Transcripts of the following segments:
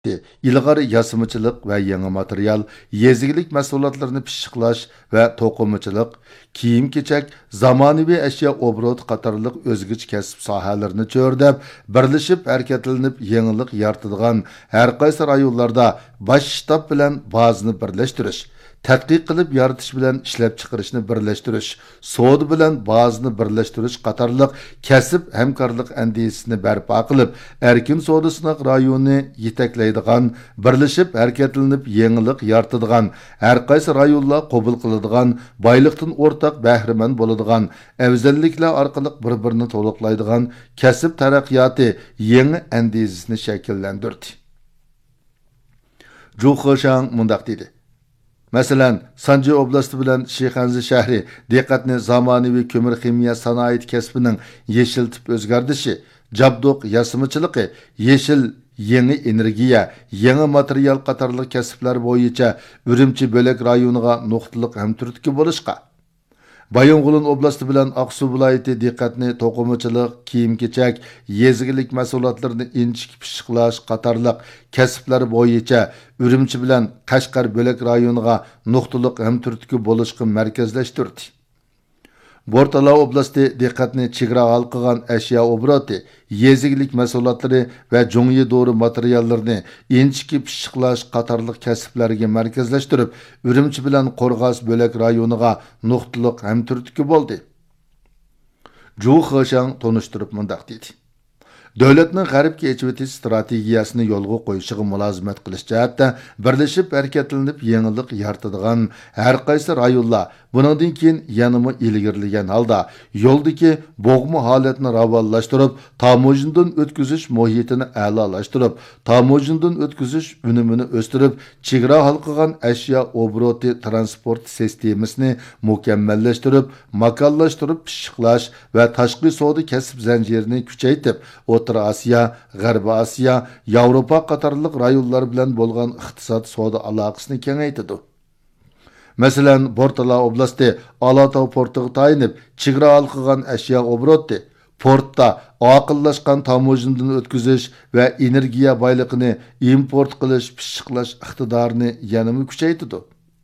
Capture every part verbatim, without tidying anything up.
ilg'or yasimchilik va yangi material, yezigilik mahsulotlarini pishiqlash va to'qimachilik, kiyim-kechak, zamonaviy ashyo obrot qatorliq o'zgich kasb sohalarini cho'rdab, birlashib harakatlanib yangilik yaratadigan har qaysi rayonlarda bosh shtab bilan bazani birlashtirish, tadqiq qilib yaratish bilan ishlab chiqarishni birlashtirish, savdo bilan bazani birlashtirish qatorliq kasb hamkorlik andisini barpo qilib, erkin savdo sinoq rayonini yetaklaydigan, birlashib harakatlanib yangilik yaratadigan, har qaysi rayonlar qabul qiladigan, boyliqdan o'rtaq bahramand bo'ladigan, afzalliklar orqali bir-birini to'liqlaydigan kasb taraqqiyoti yangi andisini shakllantirdi. Zhu Heshang mundaq dedi. Masalan, Sanji oblasti bilan Shixanzi shahri diqqatni zamonaviy ko'mir ximiya sanoat kasbining yeshiltib o'zgardishi, jabduq yasimichiligi, yeshil yangi energiya, yangi material qatorli kasblar bo'yicha Urumchi bo'lak rayoniga nuqtaliq hamturtki bo'lishqa. Bayonqulun oblasti bilan Aqsu viloyati diqqatni to'qimachilik, kiyim-kechak, yezigilik mahsulotlarini inchik pishiqlash qatorliq kasblar bo'yicha Urumchi bilan Qashqar bo'lak rayoniga nuqtaliq hamturtki bo'lishga markazlashtirdi. Bortala oblasti diqqatni chegara hal qilgan ashyo obroti, yezigilik mahsulotlari va jo'ngyi dori materiallarini inchiki pishiqlash qatorliq kasblarga markazlashtirib, Urumchi bilan Qo'rg'os bo'lak rayoniga nuqtaliq hamturtki bo'ldi. Zhu Heshang tonishtirib mundaq dedi. Davlatning g'arbga echivetish strategiyasini yo'lga qo'yishiga mulozimat qilish jihatda birlashib harakatlanib yangilik yaratadigan har qaysi rayonlar buningdan keyin yanama ilgirlagan holda yo'ldagi bo'g'ma holatni ravonlashtirib, tamojindan o'tkazish muhitini a'lolashtirib, tamojindan o'tkazish unumini o'stirib, chegara hal qilgan ashyo obroti transport sistemasini mukammallashtirib, makonlashtirib, pishiqlash va tashqi savdo kasb zanjirini kuchaytirib, O'rta Osiyo, G'arbiy Osiyo, Yevropa qatorliq rayonlar bilan bo'lgan iqtisod savdo aloqasini kengaytirdi. Masalan, Bortala oblasti Alatau portiga tayinib, chegara hal qilgan ashyo obroti portda aqllashgan tamojindan o'tkazish va energiya boyligini import qilish, pishiqlash iqtidorini yanada kuchaytirdi.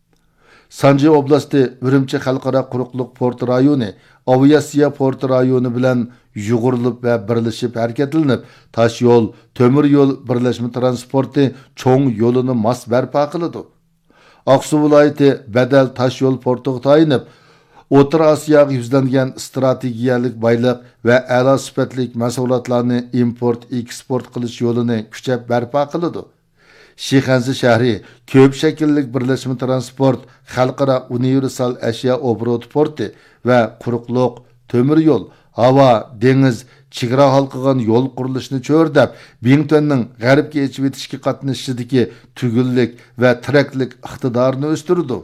Sanji oblasti Urumchi xalqaro quruqliq port rayoni, Aviasiya port rayoni bilan yug'urilib va birlashib harakatlanib, tosh yo'l, temir yo'l birlashma transporti cho'ng yo'lini mos barpo qiladi. Aqsu viloyati Badal tosh yo'l portiga tayinib, O'rta Osiyoga yuzlangan strategiyalik boyliq va a'lo sifatli mahsulotlarni import, eksport qilish yo'lini kuchab barpo qiladi. Shixanzi shahri ko'p shakllik birlashma transport, xalqaro universal ashyo obrot porti va quruqliq, temir yo'l, havo, dengiz, chegara hal qilgan yo'l qurilishini cho'rdab, Bingtonning g'arbga echib etishga qatnashishidagi tugullik va tiraklik iqtidorini o'stirdi.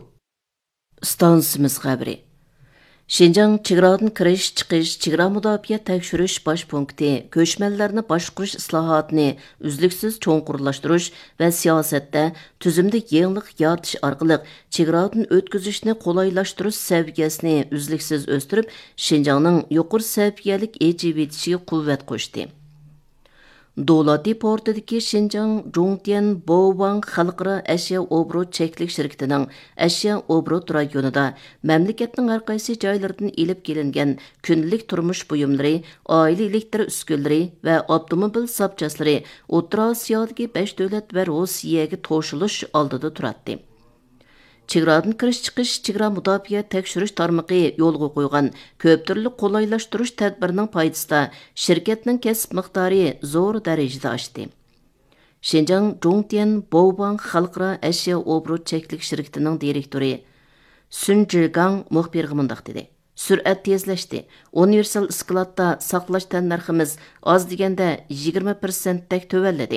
Stansimiz xabari. Şinjan chegaradan kirish, chiqish, chegara mudofaa tekshirish bosh punkti ko'chmanlarni boshqarish islohotini uzluksiz cho'nqurlashtirish va siyosatda tuzumda yangilik yaratish orqali chegaradan o'tkazishni qo'laylashtirish saviyasini uzluksiz o'stirib, Şinjanning yuqori saviyalik ejivitishiga quvvat qo'shdi. Dolati portidagi Şinjan Zhongtian Boowang xalqaro ashyo obrot cheklik shirkatining ashyo obrot rayonida mamlakatning har qaysi joylaridan elib kelingan kunlik turmush buyumlari, oila elektr uskunalari va avtomobil zapchaslari O'rta Osiyodagi besh davlat va Rossiyaga to'shilish oldida turadi. Chegaradan kirish chiqish, chegara mudofaa tekshirish tarmog'i yo'lga qo'ygan ko'p turli qo'laylashtirish tadbirining foydasida shirkatning kasb miqdori zo'r darajada oshdi. Şinjan Zhongtian Boowang xalqaro ashyo obrot cheklik shirkatining direktori Sun Zhigang muxbirga mundaq dedi. Sur'at tezlashdi. Universal skladda saqlash tannarximiz oz deganda yigirma foiz dak tövalladi.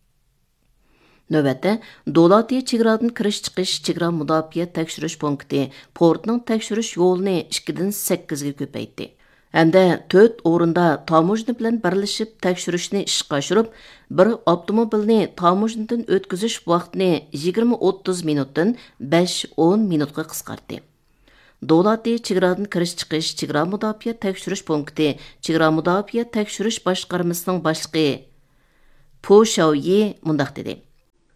Növbətdə, Dolati chegaradan kirish chiqish chegara mudofaa tekshirish punkti portning tekshirish yo'lini ikkidan sakkizga ko'paytdi. Hamda to'rt o'rinda tamojna bilan birlashib tekshirishni ishga oshirib, bir avtomobilni tamojnadan o'tkazish vaqtini yigirma o'ttiz minutdan besh o'n minutga qisqartdi. Dolati chegaradan kirish chiqish chegara mudofaa tekshirish punkti chegara mudofaa tekshirish boshqarmasining boshlig'i Po Shaoyi mundaq dedi.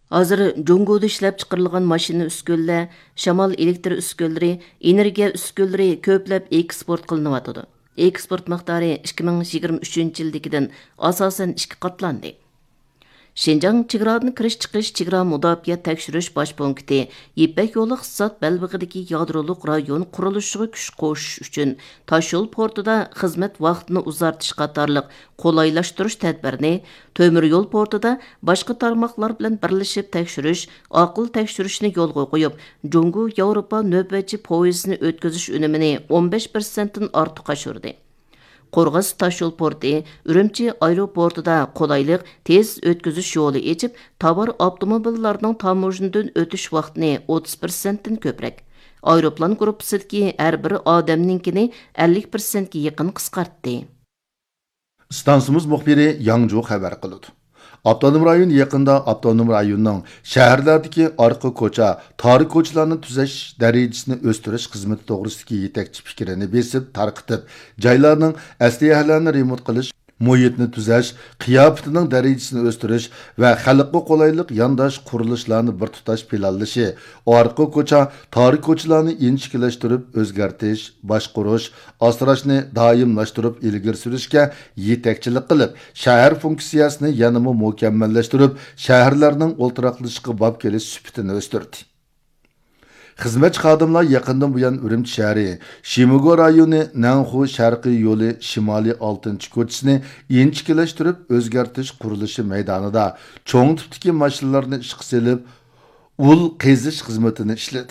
Hozir Jonggoda ishlab chiqarilgan mashina uskunlar, shamol elektr uskunlari, energiya uskunlari ko'plab eksport qilinyotdi. Eksport miqdori ikki ming yigirma uchinchi yildagidan asosan ikki qatlandi. Şinjan chegaradan kirish chiqish chegara mudofaa tekshirish bosh punkti Ipak yo'li iqtisod balbig'idagi yadroliq rayon qurilishiga kuch qo'shish uchun Toshyo'l portida xizmat vaqtini uzartish qatorliq qo'laylashtirish tadbirini Temir yo'l portida boshqa tarmoqlar bilan birlashib tekshirish, aql tekshirishni yo'lga qo'yib, Jungu Yevropa navbatchi poyezdini o'tkazish unumini o'n besh foiz dan ortiq oshirdi. Qorg'as Toshyo'l porti Urumchi aeroportida qolayliq tez o'tkazish yo'li echib, tovar avtomobillarining tamojnidan o'tish vaqtini o'ttiz foiz dan ko'proq. Aeroplan gruppasidagi har bir odamninkini ellik foiz ga yaqin qisqartdi. Stansimiz muxbiri Yangju xabar qildi. Avtonom rayon yaqinda avtonom rayonning shaharlardagi orqa ko'cha, tarixiy ko'chalarni tuzash darajasini o'stirish xizmati to'g'risidagi yetakchi fikrini besib tarqitib, joylarning asliyalarni remont qilish, muhitni tuzash, qiyofatining darajasini o'stirish va xalqqa qulaylik yondosh qurilishlarni bir tutash planlashi, orqa ko'cha, tarixiy ko'chalarni inchiklashtirib, o'zgartirish, boshqarish, asrashni doimlashtirib ilgari surishga yetakchilik qilib, shahar funksiyasini yanada mukammallashtirib, shaharlarning o'ltiraqlishiga bob kelish sifatini o'stirdi. Xizmatchi xodimlar yaqindan buyon Urumchi shahri, Shimogo rayoni Nanxu sharqiy yo'li shimoliy oltinchi ko'chasini inchiklashtirib, o'zgartirish qurilishi maydonida cho'ng tipdagi mashinalarni ishga solib, ul qazish xizmatini ishladi.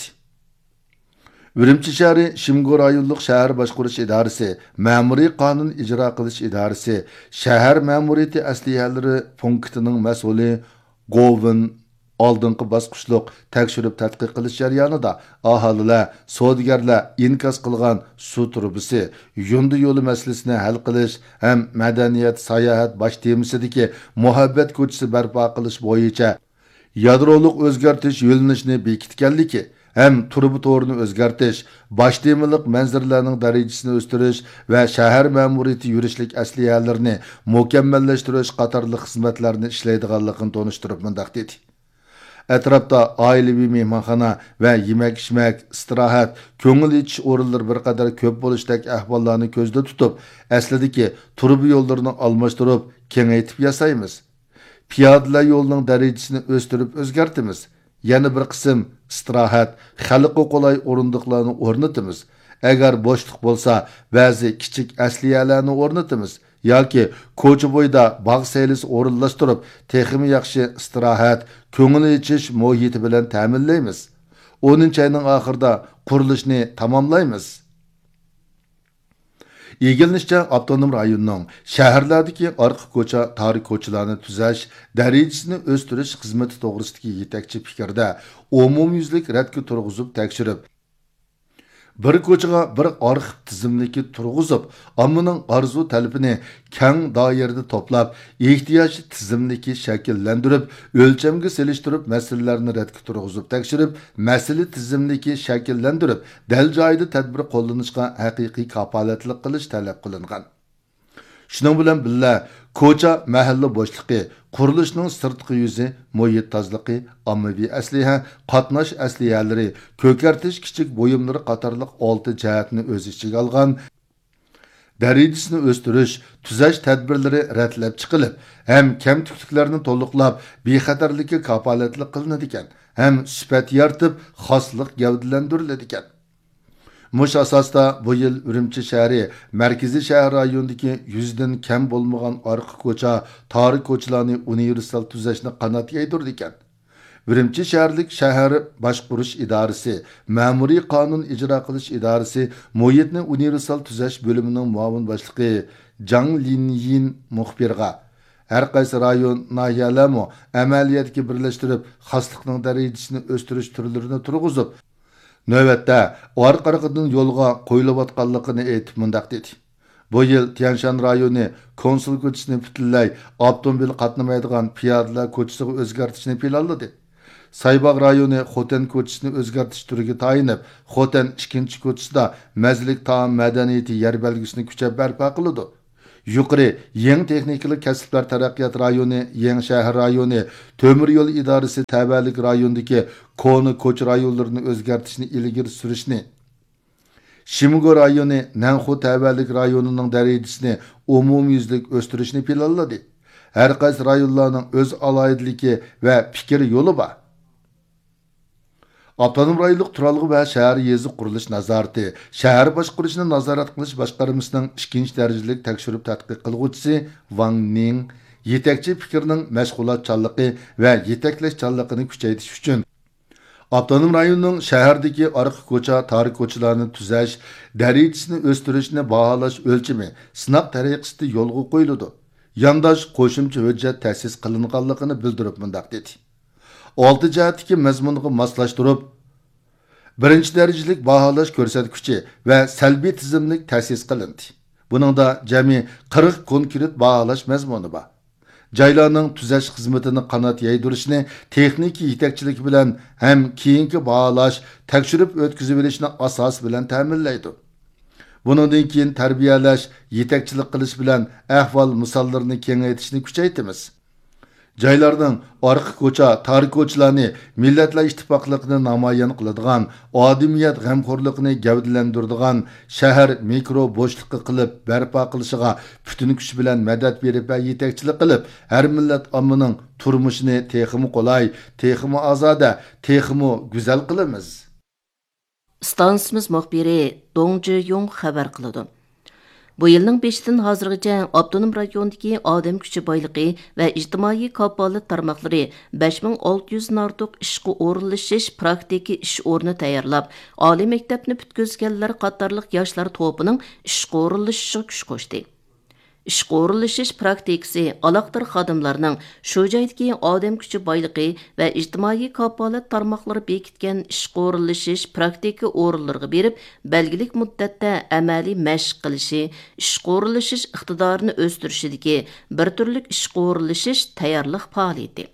Urumchi shahri Shimogo rayonlik shahar boshqarish idorasi, ma'muriy qonun ijro qilish idorasi, shahar ma'muriyati asliyalari punktining mas'uli Govin oldingi bosqichliq tekshirib tadqiq qilish jarayonida aholilar, savdogarlar inkas qilgan suv trubasi, yo'ndi yo'li masalasini hal qilish ham madaniyat, sayohat bosh temasidagi muhabbat ko'chasi barpo qilish bo'yicha yadroliq o'zgartirish yo'linishini bekitganligi ham turbi to'rini o'zgartirish, bosh temaliq manzaralarning darajasini o'stirish va shahar ma'muriyati yurishlik asliyalarini mukammallashtirish qatorli xizmatlarni ishlaydiganligini tonishtirib mundaq dedi. Atrofda oilaviy mehmonxona va yemak-ichmak, istirohat, ko'ngil ichish o'rinlari bir qadar ko'p bo'lishdagi ahvollarni ko'zda tutib, aslidagi turbi yo'llarini almashtirib, kengaytib yasaymiz. Piyodalar yo'lining darajasini o'stirib o'zgartimiz. Yana bir qism istirohat, xalqqa qulay o'rindiqlarni o'rnatamiz. Agar bo'shliq bo'lsa, ba'zi kichik asliyalarni o'rnatamiz. yoki ko'cha bo'yida bog' saylisi o'rinlashtirib, texmi yaxshi istirohat, ko'ngil ichish muhiti bilan ta'minlaymiz. o'ninchi ayning oxirida qurilishni tamomlaymiz. Egilnishcha avtonom rayonning shaharlardagi orqa ko'cha, tarixiy ko'chalarni tuzash darajasini o'stirish xizmati to'g'risidagi yetakchi fikrda umumyuzlik radga turg'izib tekshirib, bir ko'chaga bir arxiv tizimligi turg'izib, ommaning orzu talabini keng doirada to'plab, ehtiyojli tizimligi shakllantirib, o'lchamga selishtirib, masalalarni radga turg'izib tekshirib, masala tizimligi shakllantirib, dal joyida tadbir qo'llanishga haqiqiy kafolatlik qilish talab qilingan. Shuning bilan birga ko'cha mahalla bo'shliqi, qurilishning sirtqi yuzi, muhit tozaligi, ommaviy asliha, qatnash asliyalari, ko'kartish kichik bo'yimlari qatorliq olti jihatni o'z ichiga olgan darajasini o'stirish, tuzash tadbirlari ratlab chiqilib, ham kamtukliklarni to'liqlab, bexatarlikka kafolatlik qilinadi ekan, ham sifat yaratib, xoslik gavdalantiriladi ekan. Mush asosda bu yil Urumchi shahri markaziy shahar rayonidagi yuzdan kam bo'lmagan orqa ko'cha, tarixiy ko'chalarni universal tuzashni qanot yaydirdi ekan. Urumchi shaharlik shahar boshqarish idorasi, ma'muriy qonun ijro qilish idorasi, muhitni universal tuzash bo'limining muavin boshlig'i Jang Linyin muxbirga har qaysi rayon nahiyalarni amaliyotga birlashtirib, xoslikning darajasini o'stirish turlarini turg'izib, navbatda orqa-orqadan yo'lga qo'yilayotganligini aytib mundaq dedi. Bu yil Tianshan rayoni konsul ko'chasini butunlay avtomobil qatnamaydigan piyodalar ko'chasiga o'zgartirishni planladi. Saybaq rayoni Xotan ko'chasini o'zgartirish turiga tayinib, Xotan ikkinchi ko'chasida mazlik taom madaniyati yer belgisini kuchab barpo qiladi. yuqori yangi texnikalik kasblar taraqqiyot rayoni, yangi shahar rayoni, temir yo'l idorasi tabalik rayondagi koni ko'ch rayonlarini o'zgartishni ilgari surishni, Shimgo rayoni, Nanxu tabalik rayonining darajasini umumyuzlik o'stirishni planladi. Har qaysi rayonlarning o'z alohidaligi va fikr yo'li bor. Avtonom rayonluq turalg'i va shahar yezi qurilish nazorati, shahar boshqarishini nazorat qilish boshqarmasining ikkinchi darajalik tekshirib tadqiq qilguvchisi Wang Ning yetakchi fikrning mashg'ulotchanligi va yetaklashchanligini kuchaytirish uchun Avtonom rayonning shahardagi orqa ko'cha, tar ko'chalarni tuzash, darajasini o'stirishni baholash o'lchami sinab tariqasida yo'lga qo'yiladi. Yandash qo'shimcha hujjat ta'sis qilinganligini bildirib mundaq dedi. olti jihatdagi mazmunga moslashtirib, birinchi darajalik baholash ko'rsatkichi va salbiy tizimlik ta'sis qilindi. Buningda jami qirq konkret baholash mazmuni bor. Joylarning tuzash xizmatini qanot yaydirishni texnik yetakchilik bilan ham keyingi baholash, tekshirib o'tkazib berishni asos bilan ta'minlaydi. Buningdan keyin tarbiyalash, yetakchilik qilish bilan ahvol misollarini kengaytirishni kuchaytiramiz. Joylarning orqa ko'cha, tar ko'chalarni millatlar ittifoqligini namoyon qiladigan, odamiyat g'amxo'rligini gavdalantiradigan shahar mikro bo'shliqqa qilib barpo qilishiga butun kuch bilan madad berib va yetakchilik qilib, har millat ommaning turmushini texmi qulay, texmi ozoda, texmi go'zal qilamiz. Stansimiz muxbiri Dong Ji-yong xabar qiladi. Bu yilning beshidan hozirgacha avtonom rayondagi odam kuchi boyligi va ijtimoiy kafolat tarmoqlari besh ming olti yuz dan ortiq ishga o'rinlashish praktiki ish o'rni tayyorlab, oliy maktabni bitkazganlar qatorliq yoshlar to'pining ishga o'rinlashishiga kuch qo'shdi. Ishga o'rinlashish praktikasi aloqador xodimlarning shu joydagi odam kuchi boyligi va ijtimoiy kafolat tarmoqlari bekitgan ishga o'rinlashish praktiki o'rinlariga berib, belgilik muddatda amaliy mashq qilishi, ishga o'rinlashish iqtidorini o'stirishidagi bir turlik ishga o'rinlashish tayyorlik faoliyati.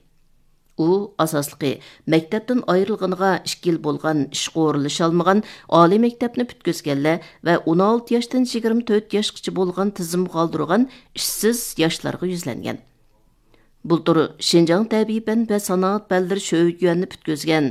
U asosliqi maktabdan ayrilganiga ikki yil bo'lgan ishga o'rinlasha olmagan oliy maktabni bitkazganlar va o'n olti yoshdan yigirma to'rt yoshgacha bo'lgan tizim qoldirgan ishsiz yoshlarga yuzlangan. Bultur Xinjiang tabiiy fan va sanoat fanlari sho'yuanni bitkazgan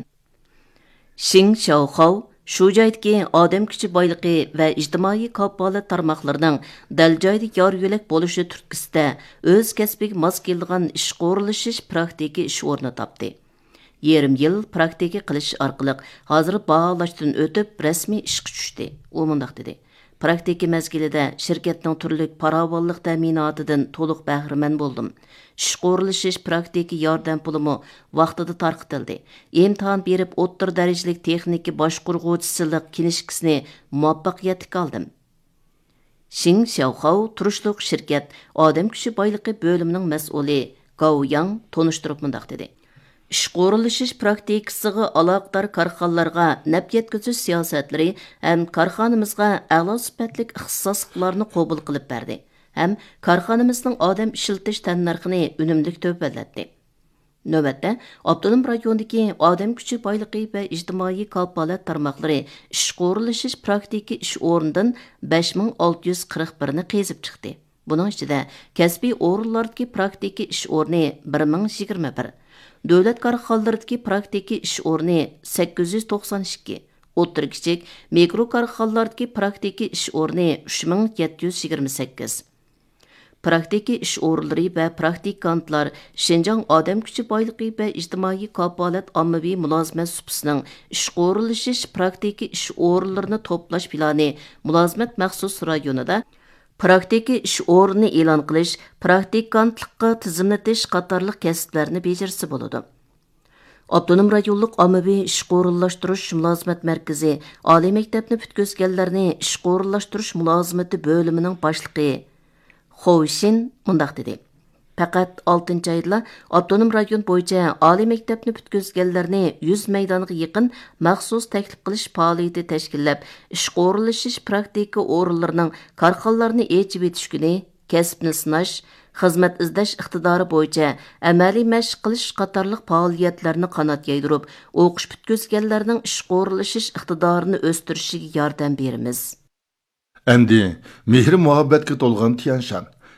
Xing Xiaohao shu joydagi odam kuchi boyligi va ijtimoiy kafolat tarmoqlarining dal joyda yor yo'lak bo'lishi turtkisida o'z kasbiga mos kelgan ishga o'rinlashish praktiki ish o'rni topdi. Yarim yil praktika qilish orqali hozir baholashdan o'tib rasmiy ishga tushdi. U mundaq dedi: Praktika mezgilida shirkatning turli farovonlik ta'minotidan to'liq bahramand bo'ldim. Ishga o'rinlashish praktiki yordam pulimi vaqtida tarqitildi. Imtihon berib o'rta darajalik texnika boshqaruvchisilik kinishkisini muvaffaqiyatli oldim. Xing Xiaohao turishliq shirkat odam kuchi boyligi bo'limining mas'uli Gao Yang tonishtirib mundaq dedi: Ishga o'rinlashish praktikasiga aloqador korxonalarga naf yetkazish siyosatlari ham korxonamizga a'lo sifatli ixtisosliklarni qabul qilib berdi. Ham korxonamizning odam ishiltish tannarxini unumli to'platdi. Navbatda avtonom rayondagi odam kuchi boyligi va ijtimoiy kafolat tarmoqlari ishga o'rinlashish praktiki ish o'rnidan besh ming olti yuz qirq bir ni qezib chiqdi. Buning ichida kasbiy o'rinlardagi praktiki ish o'rni bir ming yigirma bir, davlat korxonalaridagi praktiki ish o'rni sakkiz yuz to'qson ikki, o'rta kichik mikro korxonalardagi praktiki ish o'rni uch ming yetti yuz yigirma sakkiz. Praktiki ish o'rinlari va praktikantlar Xinjiang odam kuchi boyligi va ijtimoiy kafolat ommaviy mulozimat supasining ishga o'rinlashish praktiki ish o'rinlarini to'plash plani mulozimat maxsus rayonida praktiki ish o'rnini e'lon qilish, praktikantlikqa tizimlatish qatorliq kasblarni bajarsa bo'ladi. Avtonom rayonluq ommaviy ishga o'rinlashtirish mulozimat markazi oliy maktabni bitkazganlarni ishga o'rinlashtirish mulozimati bo'limining boshlig'i Xoushin mundaq dedi: Faqat oltinchi oyda avtonom rayon bo'yicha oliy maktabni bitkazganlarni yuz maydoniga yaqin maxsus taklif qilish faoliyati tashkillab, ishga o'rinlashish praktika o'rinlarining korxonalarni echib etish kuni, kasbni sinash, xizmat izlash iqtidori bo'yicha amaliy mashq qilish qatorliq faoliyatlarni qanot yaydirib, o'qish bitkazganlarning ishga o'rinlashish iqtidorini o'stirishiga yordam beramiz. Endi mehr muhabbatga to'lgan Tianshan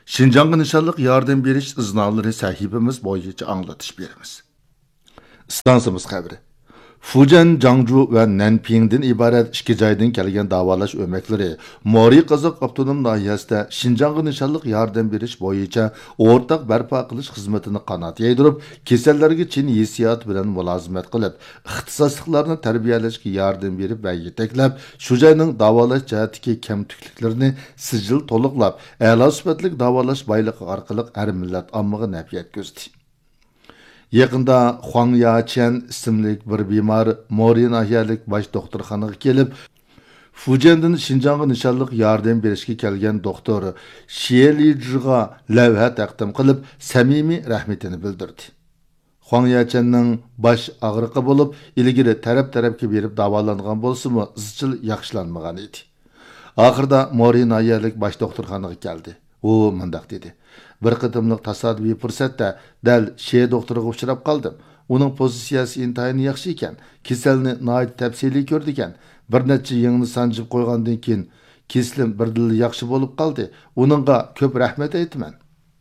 Şinjanğa nişanlıq yardım beriş iznalları sahibimiz boyunca anlatış berimiz. Stansımız xəbri. Fujian, Jiangsu və Nanpingdən ibarət iki joydan kelgan davolash o'makları Mori Qozoq avtonom nahiyasida Şinjanğa nişanlıq yardım berish bo'yicha o'rtaq barpo qilish xizmatini qanot yaydirib, kasallarga chin hissiyot bilan mulozimat qilib, ixtisosliklarni tarbiyalashga yordam berib va yetaklab, shu joyning davolash jihatdagi kamtukliklarini sijil to'liqlab, a'lo sifatli davolash bayligi orqali har millat ommaga naf yetkazdi. Yaqında Huang Yachen ismli bir bemor Mori nahiyalik bosh doktorxonaga kelib, Fujiandan Şinjanğa nişanlıq yardım berishga kelgan doktor Xie Lijiga lavha taqdim qilib, samimiy rahmatini bildirdi. Huang Yachenning bosh og'riqi bo'lib, ilgari taraf-tarafga berib davolangan bo'lsa-mu, izchil yaxshilanmagan edi. Oxirida Mori nahiyalik bosh doktorxonaga keldi. U mundaq dedi: Bir qıtımlıq tasodifiy fursatda dal Şie doktoriga uchrab qoldim. Uning pozitsiyasi intayin yaxshi ekan, kasalni nihoyat tafsiliy ko'rdi ekan. Bir necha yengni sanjib qo'ygandan keyin keslim birdil yaxshi bo'lib qoldi. Uningga ko'p rahmat aytaman.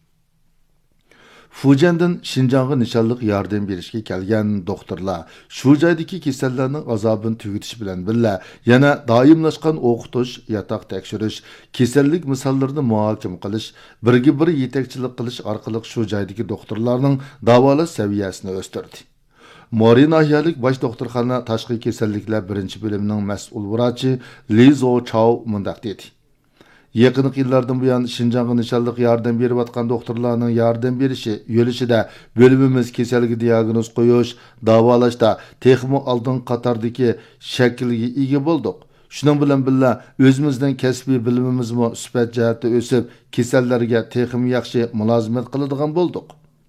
Fujiandan Şinjanğa nişanlıq yardım berishga kelgan doktorlar shu joydagi kasallarning azobini tugutish bilan birga yana doimlashgan o'qitish, yotoq tekshirish, kasallik misollarini muhokama qilish, birga bir yetakchilik qilish orqali shu joydagi doktorlarning davolash saviyasini o'stirdi. Mori nahiyalik bosh doktorxona tashqi kasalliklar birinchi bo'limining mas'ul vrachi Li Zhou mundaq dedi: Yaqinqi yillardan buyon Şinjanğa nişanlıq yardım berib atgan doktorlarning yardım berishi yo'lishida bölümimiz kasallik diagnoz qo'yish, davolashda texmo oldin qatardagi shaklga ega bo'ldik. Shuning bilan birga o'zimizning kasbiy bilimimizmi sifat jihatda o'sib, kasallarga texmo yaxshi mulozimat qiladigan bo'ldik.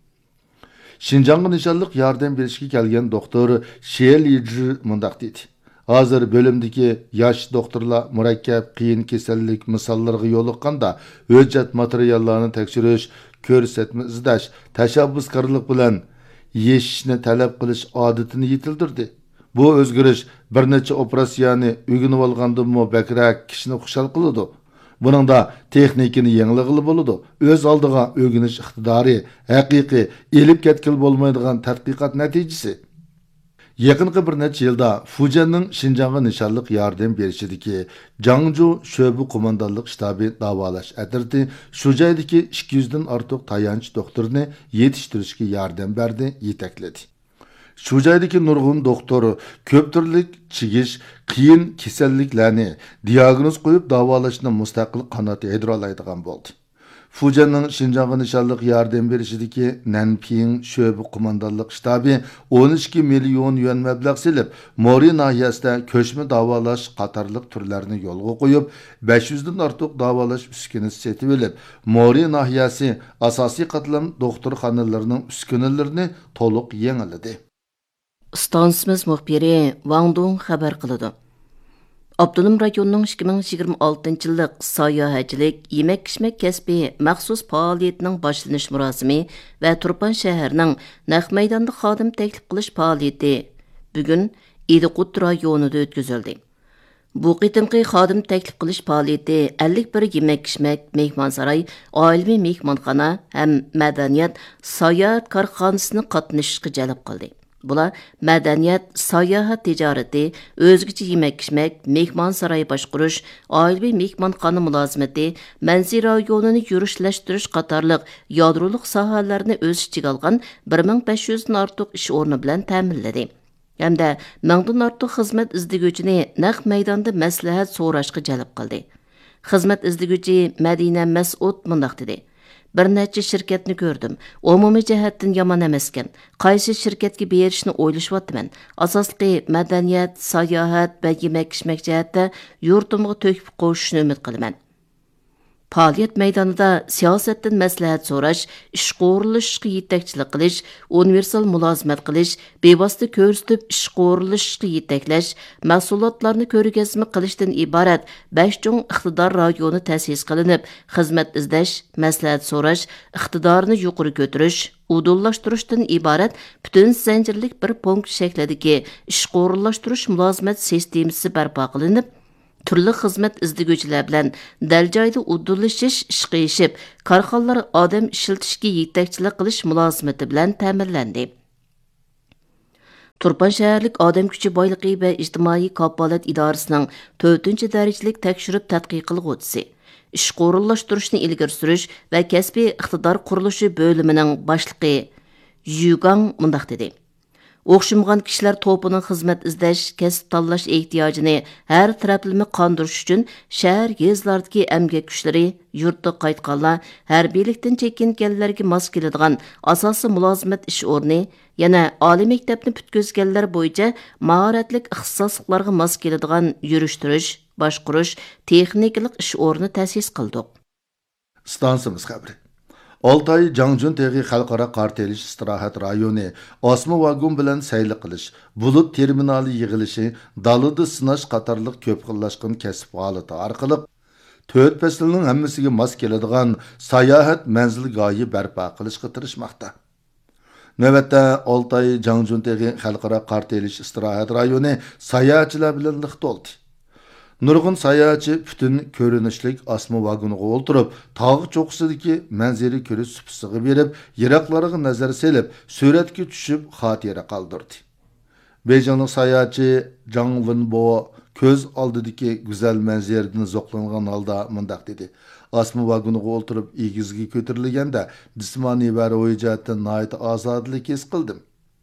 Şinjanğa nişanlıq yardım berishga kelgan doktor Xie Liji mundaq dedi: Hazır bölümdeki yaş doktorlar murakkab qiyin kasallik misollarga yo'liqqanda hujjat materiallarini tekshirish, ko'rsatma izlash, tashabbuskorlik bilan yeshishni talab qilish odatini yetildirdi. Bu o'zgarish bir necha operatsiyani o'rganib olgandan-mo bakrak kishini xushal qiladi. Buningda texnikani yanglig'ili bo'ladi. O'z oldiga o'rganish iqtidori haqiqiy elib ketkil bo'lmaydigan tadqiqot natijasi. Yaqinqi bir necha yilda Fujianning Şinjanğa nişanlıq yardım berishidagi Jiangsu sho'bi qo'mondonlik shtabi davolash atirdi shu joydagi ikki yuz dan ortiq tayanch doktorni yetishtirishga yordam berdi, yetakladi. Shu joydagi nurg'un doktor ko'p turli chigish, qiyin kasalliklarni diagnoz qo'yib davolashni mustaqil qanot yaydıra oladigan bo'ldi. Fujianning Şinjanğa nişanlıq yardım berishidagi Nanping sho'bi qo'mondonlik shtabi o'n ikki million yuan mablag' silib, Mori nahiyasida ko'chma davolash qatorliq turlarini yo'lga qo'yib, besh yuz dan ortiq davolash uskunasi setib olib, Mori nahiyasi asosiy qatlam doktorxonalarining uskunalarini to'liq yangiladi. Stansimiz muxbiri Wang Dong xabar qiladi. Abdunum rayonunun ikki ming yigirma oltinchi yillik sayohatchilik, yemek-içmek kasbi maxsus faoliyetining boshlanish murosimi va Turpan shahrining naq maydonda xodim taklif qilish faoliyati bugun Ediqut rayonida o'tkazildi. Bu qitimqi xodim taklif qilish faoliyati ellik bir yemek-içmek, mehmonsaroy, oilaviy mehmonxona ham madaniyat sayohat korxonasini qatnashishga jalb qildi. Bular madaniyat, sayohat tijorati, o'zgacha yemek-içmek, mehmonsaroy boshqarish, oilaviy mehmonxona mulozimati, manzil rayonini yurishlash qatorliq yadroliq sohalarni o'z ichiga olgan bir ming besh yuz dan ortiq ish o'rni bilan ta'minladi. Hamda mingdan ortiq xizmat izlaguvchini naq maydonda maslahat so'rashga jalb qildi. Xizmat izlaguvchi Madina Mas'ud mundaq dedi: Bir necha shirkatni ko'rdim. Umumiy jihatdan yomon emaskan. Qaysi shirkatga berishni o'ylashyapman. Asosli madaniyat, sayohat va yemek-içmek jihatda yurtimga to'kib qo'shishni umid qilaman. Faoliyat maydonida siyosatdan maslahat so'rash, ish qo'rilishga yetakchilik qilish, universal mulozimat qilish, bevosita ko'rsatib ish qo'rilishga yetaklash, mahsulotlarni ko'rgazma qilishdan iborat besh cho'ng iqtidor rayoni ta'sis qilinib, xizmat izlash, maslahat so'rash, iqtidorni yuqori ko'tarish, udullaştırışdan ibaret bütün zanjirlik bir punkt şeklidagi ish qo'rillashtirish mulozimat sistemasi barpo qilinib, Türlü xizmat izdiguvchilar bilan dal joyda udullashish, ishqiyishib, korxonalar odam ishlatishga yetakchilik qilish mulozimati bilan ta'minlandi. Turpan shaharlik odam kuchi boyligi va ijtimoiy kafolat idorasining to'rtinchi darajalik tekshirib tadqiq qilg'uvchisi, ish qo'rinlashtirishni ilgari surish va kasbiy iqtidor qurilishi bo'limining boshlig'i Yugang mundaq dedi. O'xshamagan kishilar to'pining xizmat izlash, kasb tanlash ehtiyojini har taraflama qondirish uchun shahar yezlardagi emgak kuchlari, yurtda qaytganlar, harbiylikdan chekinganlarga mos keladigan asosiy mulozimat ish o'rni, yana oliy maktabni putkazganlar bo'yicha mahoratlik ixtisosliklarga mos keladigan yurishtirish, boshqarish, texnikalik ish o'rni ta'sis qildik. Stansimiz xabari. Oltay Jangjun Teg'i xalqaro qartelish istirohat rayoni osma vagon bilan sayli qilish, bulut terminali yig'ilishi, dalida sinash qatorliq ko'p xillashgan kasb holati orqali to'rt faslning hammasiga mos keladigan sayohat manzilgohi barpo qilishga tirishmoqda. Navbatda Oltay Jangjun Teg'i xalqaro qartelish istirohat rayoni sayohatchilar bilan liq to'ldi. Nurg'un sayohatchi butun ko'rinishlik osma vagoniga o'ltirib, tog' cho'qqisidagi manzara ko'rish supisiga berib, yiroqlarga nazar selib, suratga tushib xotira qoldirdi. Beyjinglik sayohatchi Jang Winbo ko'z oldidagi go'zal manzaradan zo'qlangan holda mundaq dedi. Osma vagoniga o'ltirib, egizga ko'tarilganda jismoniy va ruhiy jihatdan nihoyat ozodlik his qildim.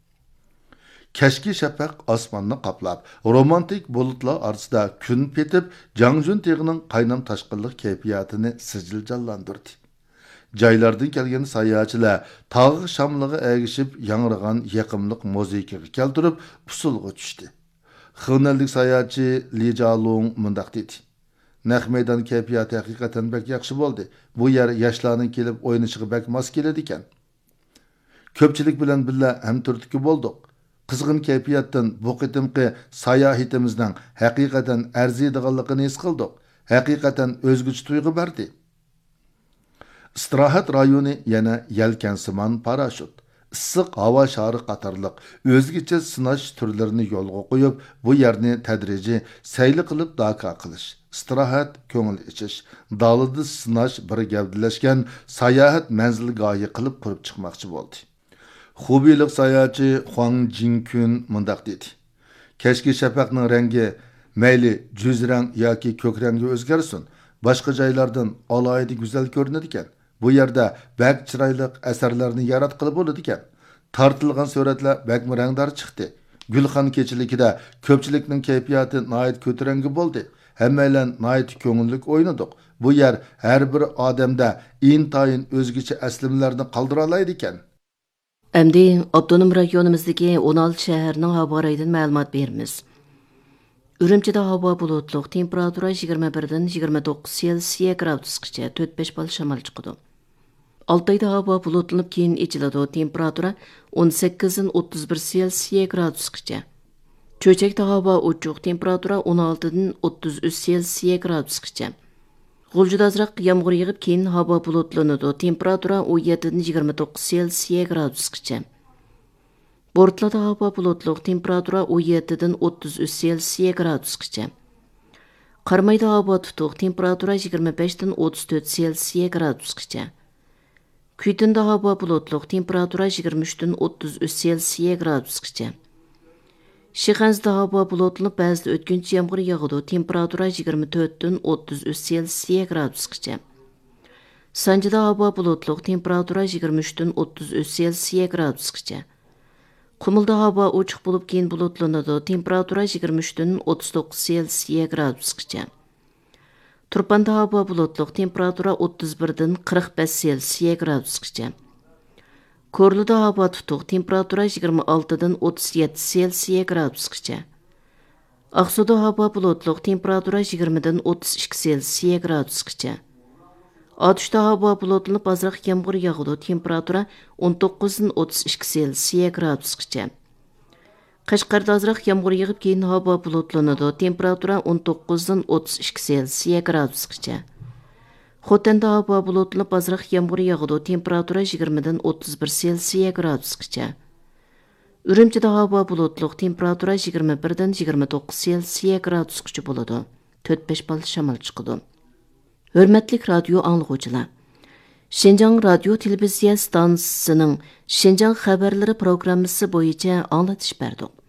Kashki shafaq osmonni qoplab, romantik bulutlar orasida kun petib, Jangjun Teg'ining qaynam tashqinlik kayfiyatini sijil jonlantirdi. Joylardan kelgan sayohatchilar tog' shamlig'i egishib, yangragan yaqimliq muzikaga keltirib, usulga tushdi. Xinanlik sayohatchi Li Jalong mundaq dedi. Naq maydon kayfiyati haqiqatan bek yaxshi bo'ldi. Bu yer yoshlarning kelib o'ynashiga bek mos keladi ekan. Ko'pchilik bilan birga hamturtiki bo'ldik. Qizg'in kayfiyatdan bu qitimqi sayohatimizning haqiqatan arziydiganligini his qildik. Haqiqatan o'zguchi tuyg'u berdi. Istirohat rayoni yana yelkansimon parashut, issiq havo shari qatorliq o'zgacha sinash turlarini yo'lga qo'yib, bu yerni tadrijiy sayli qilib daka qilish, istirohat ko'ngil ichish, dalida sinash bir gavdalashgan sayohat manzilgohi qilib qurib chiqmoqchi bo'ldi. Xubilik sayohatchi Huang Jinkun mundaq dedi. Kashki shafaqning rangi mayli juzrang yoki ko'k rangga o'zgarsin, boshqa joylardan alohida go'zal ko'rinadi ekan. Bu yerda bak chiroyli asarlarni yaratqili bo'ladi ekan. Tortilgan suratlar bakmi rangdor chiqdi. Gulxon kechiligida ko'pchilikning kayfiyati nihoyat ko'tarangi bo'ldi. Hammalar nihoyat ko'ngillik o'ynadik. Bu yer har bir odamda intayin o'zgacha aslimlarni qoldira oladi ekan. Әмді Abdunum rayonimizdagi o'n olti shaharning havo rayonidan ma'lumot beramiz. Urumchida havo bulutliq, temperatura yigirma birdan yigirma to'qqiz Selsiya gradusgacha, to'rt besh bal shamol chiqadi. Altayda havo bulutlanib keyin ichiladi, temperatura o'n sakkizdan o'ttiz bir Selsiya gradusgacha. Cho'chakda havo ochiq, temperatura o'n oltidan o'ttiz uch Selsiya gradusgacha. G'uljida azroq yomg'ir yig'ib keyin havo bulutlanadi, temperatura o'n yettidan yigirma to'qqiz Selsiya gradusgacha. Bortlada havo bulutliq, temperatura o'n yettidan o'ttiz uch Selsiya gradusgacha. Qarmayda havo tutuq, temperatura yigirma beshdan o'ttiz to'rt Selsiya gradusgacha. Kuytinda havo bulutliq, temperatura yigirma uchdan o'ttiz uch Selsiya gradusgacha. Shixanzda havo bulutlanib, ba'zida o'tkinchi yomg'ir yog'adi, temperatura yigirma to'rtdan o'ttiz uch Selsiya gradusgacha. Sanjida havo bulutliq, temperatura yigirma uchdan o'ttiz uch Selsiya gradusgacha. Qumulda havo ochiq bo'lib keyin bulutlanadi, temperatura yigirma uchdan o'ttiz to'qqiz Selsiya gradusgacha. Turpanda havo bulutliq, temperatura o'ttiz birdan qirq besh Selsiya gradusgacha. Korluda havo tutuq, temperatura yigirma oltidan o'ttiz yetti Selsiya gradusgacha. Aqsuda havo bulutliq, temperatura yigirmadan o'ttiz ikki Selsiya gradusgacha. Otishda havo bulutlanib, azroq yomg'ir yog'adi, temperatura o'n to'qqizdan o'ttiz ikki Selsiya gradusgacha. Qashqarda azroq yomg'ir yog'ib, keyin havo bulutlanadi, temperatura o'n to'qqizdan o'ttiz ikki Selsiya gradusgacha. Xotanda havo bulutlanib, azroq yomg'ir yog'adi, temperatura yigirmadan o'ttiz bir Selsiya gradusgacha. Urumchida havo bulutliq, temperatura yigirma birdan yigirma to'qqiz Selsiya gradusgacha bo'ladi, to'rt besh bal shamol chiqidi. Hürmetlik radyo anlıqçılar. Şinjan Radio Televiziya stansiyasining Şinjan xabarlari programmasi bo'yicha anglatish berdi.